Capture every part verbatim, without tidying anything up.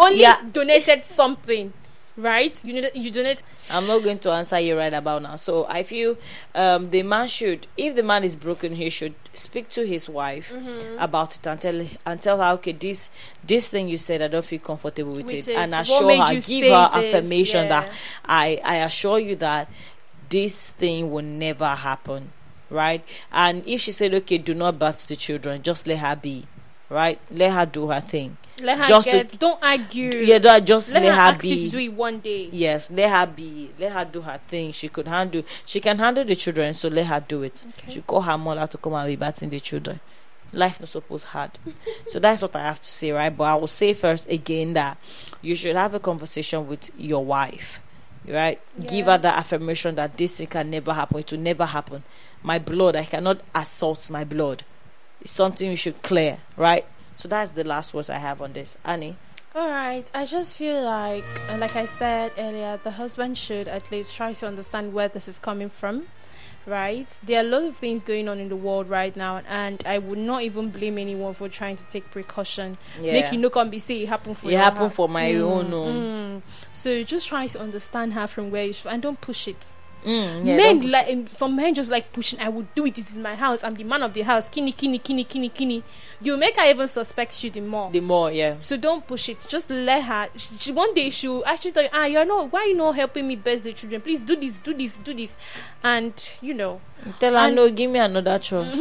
only yeah. donated something, right? You need you donate. I'm not going to answer you right about now. So I feel um, the man should, if the man is broken, he should speak to his wife mm-hmm. about it and tell and tell her, okay, this this thing you said, I don't feel comfortable with, with it. it, and assure her, give her this? affirmation yeah. that I I assure you that this thing will never happen, right? And if she said, okay, do not birth the children, just let her be, right? Let her do her thing. Let her just get, to, don't argue. Yeah, don't, just let, let her, her be. Let her do it one day. Yes, let her be. Let her do her thing. She could handle. She can handle the children, so let her do it. Okay. She call her mother to come and be batting the children. Life not supposed hard. So that's what I have to say, right? But I will say first again that you should have a conversation with your wife, right? Yeah. Give her that affirmation that this thing can never happen. It will never happen. My blood, I cannot assault my blood. It's something you should clear, right? So that's the last words I have on this. Annie? All right. I just feel like, like I said earlier, the husband should at least try to understand where this is coming from, right? There are a lot of things going on in the world right now, and I would not even blame anyone for trying to take precaution. Yeah. Make you look and be say it happened for it you. It happened for my mm, own. No. Mm. So just try to understand her from where you should, and don't push it. Mm, yeah, men like um, some men just like pushing. I would do it. This is my house. I'm the man of the house. Kini, kini, kini, kini, kini. You make her even suspect you the more. The more, yeah. So don't push it. Just let her. She, she, one day she'll actually tell you, ah, you're not. Why are you not helping me birth the children? Please do this, do this, do this, and you know. Tell her no. Give me another choice.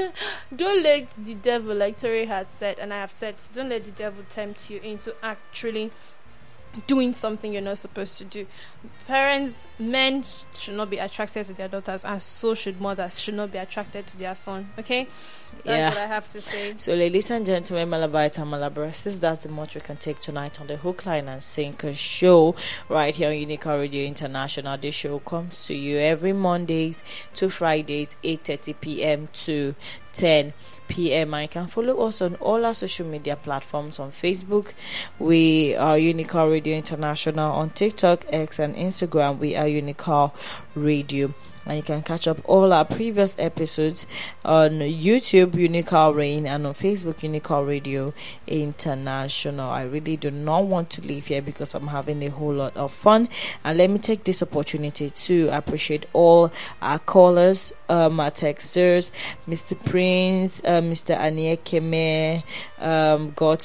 Don't let the devil, like Tori had said, and I have said, don't let the devil tempt you into actually doing something you're not supposed to do. Parents, men should not be attracted to their daughters, and so should mothers should not be attracted to their son. Okay, that's yeah. what I have to say. So, ladies and gentlemen, Malabite and Malabaresses, that's the much we can take tonight on the Hook, Line and Sinker show right here on Unicorn Radio International. This show comes to you every Mondays to Fridays, eight thirty p.m. to ten p.m. and you can follow us on all our social media platforms. On Facebook, we are Unicorn Radio International. On TikTok, X and Instagram, we are Unicorn Radio. And you can catch up all our previous episodes on YouTube, Unicorn Rain, and on Facebook, Unicorn Radio International. I really do not want to leave here because I'm having a whole lot of fun. And let me take this opportunity to appreciate all our callers, um, our texters, Mister Prince, uh, Mister Aniekeme, um, God